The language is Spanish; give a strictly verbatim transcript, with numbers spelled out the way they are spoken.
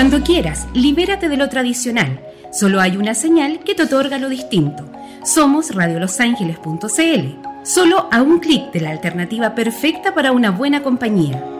Cuando quieras, libérate de lo tradicional. Solo hay una señal que te otorga lo distinto. Somos radio los ángeles punto c l. Solo a un clic de la alternativa perfecta para una buena compañía.